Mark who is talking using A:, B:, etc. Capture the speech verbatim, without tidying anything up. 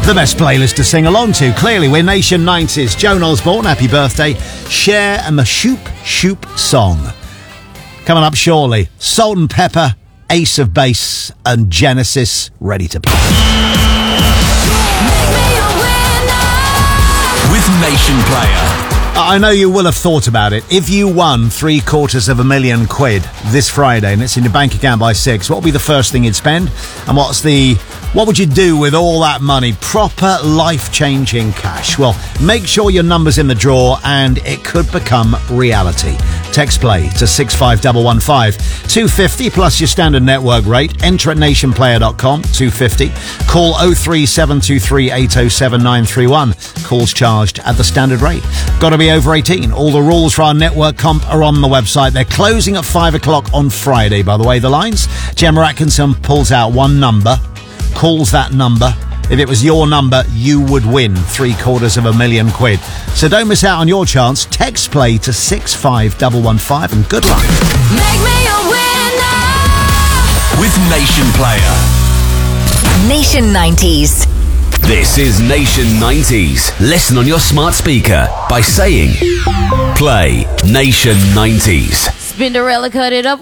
A: The best playlist to sing along to. Clearly, we're Nation nineties. Joan Osborne, happy birthday. Cher and the Shoop Shoop song. Coming up shortly, Salt and Pepper, Ace of Base and Genesis, ready to play.
B: With Nation Player.
A: I know you will have thought about it. If you won three quarters of a million quid this Friday and it's in your bank account by six, what would be the first thing you'd spend? And what's the... What would you do with all that money? Proper life-changing cash. Well, make sure your number's in the draw and it could become reality. Text play to six five one one five. two fifty plus your standard network rate. Enter at nation player dot com. two fifty. Call oh three seven two three eight oh seven nine three one. Calls charged at the standard rate. Got to be over eighteen. All the rules for our network comp are on the website. They're closing at five o'clock on Friday, by the way, the lines. Gemma Atkinson pulls out one number, calls that number. If it was your number, you would win three quarters of a million quid. So don't miss out on your chance. Text play to six five one one five and good luck.
C: Make me a winner
B: with Nation Player.
D: Nation nineties.
B: This is Nation nineties. Listen on your smart speaker by saying play Nation nineties.
C: Spinderella cut it up.